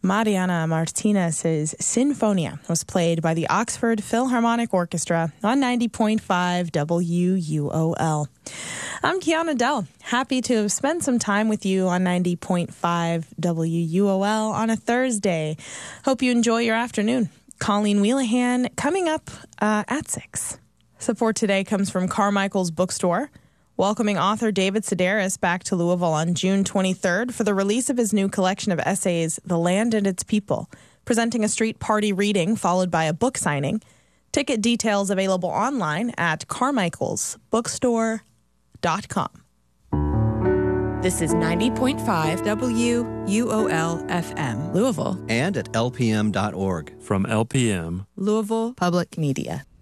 Mariana Martinez's Sinfonia was played by the Oxford Philharmonic Orchestra on 90.5 WUOL. I'm Kiana Dell, happy to have spent some time with you on 90.5 WUOL on a Thursday. Hope you enjoy your afternoon. Colleen Wheelahan coming up at 6. Support today comes from Carmichael's Bookstore, welcoming author David Sedaris back to Louisville on June 23rd for the release of his new collection of essays, The Land and Its People, presenting a street party reading followed by a book signing. Ticket details available online at carmichaelsbookstore.com. This is 90.5 WUOL FM, Louisville. And at lpm.org. From LPM, Louisville Public Media.